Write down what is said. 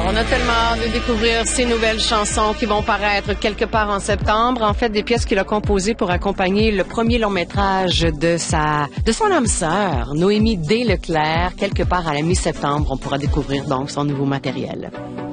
On a tellement hâte de découvrir ces nouvelles chansons qui vont paraître quelque part en septembre. En fait, des pièces qu'il a composées pour accompagner le premier long-métrage de son âme sœur, Noémie Desleclerc. Quelque part à la mi-septembre, on pourra découvrir donc son nouveau matériel.